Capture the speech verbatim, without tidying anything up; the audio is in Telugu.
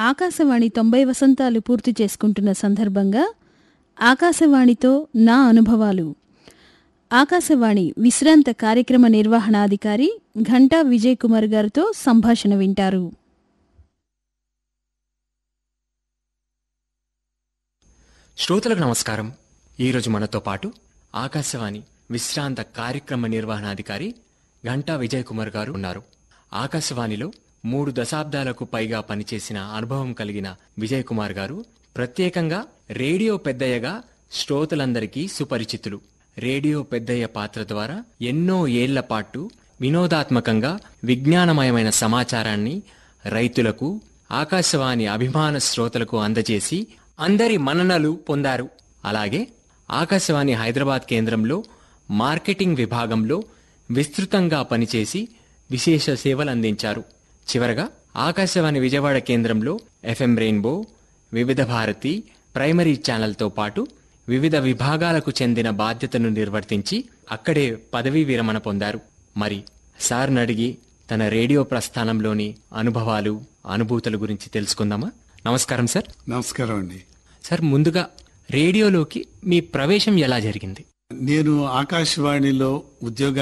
ఆకాశవాణి తొంభై వసంతాలు పూర్తి చేసుకుంటున్న సందర్భంగా ఆకాశవాణితో నా అనుభవాలు ఆకాశవాణి విశ్రాంత కార్యక్రమ నిర్వహణాధికారి ఘంటా విజయ్ కుమార్ గారితో సంభాషణ వింటారు. శ్రోతలకు నమస్కారం. ఈరోజు మనతో పాటు ఆకాశవాణి విశ్రాంత కార్యక్రమ నిర్వహణాధికారి ఘంటా విజయ్ కుమార్ గారు ఉన్నారు. ఆకాశవాణిలో మూడు దశాబ్దాలకు పైగా పనిచేసిన అనుభవం కలిగిన విజయ్ కుమార్ గారు ప్రత్యేకంగా రేడియో పెద్దయ్యగా శ్రోతలందరికీ సుపరిచితులు. రేడియో పెద్దయ్య పాత్ర ద్వారా ఎన్నో ఏళ్ల పాటు వినోదాత్మకంగా విజ్ఞానమయమైన సమాచారాన్ని రైతులకు, ఆకాశవాణి అభిమాన శ్రోతలకు అందజేసి అందరి మన్ననలు పొందారు. అలాగే ఆకాశవాణి హైదరాబాద్ కేంద్రంలో మార్కెటింగ్ విభాగంలో విస్తృతంగా పనిచేసి విశేష సేవలు అందించారు. చివరగా ఆకాశవాణి విజయవాడ కేంద్రంలో ఎఫ్ఎం రెయిన్బో, వివిధ భారతి, ప్రైమరీ ఛానల్తో పాటు వివిధ విభాగాలకు చెందిన బాధ్యతను నిర్వర్తించి అక్కడే పదవీ విరమణ పొందారు. మరి సార్ని అడిగి తన రేడియో ప్రస్థానంలోని అనుభవాలు, అనుభూతుల గురించి తెలుసుకుందామా? నమస్కారం సార్. నమస్కారం అండి. సార్, ముందుగా రేడియోలోకి మీ ప్రవేశం ఎలా జరిగింది? నేను ఆకాశవాణిలో ఉద్యోగాన్ని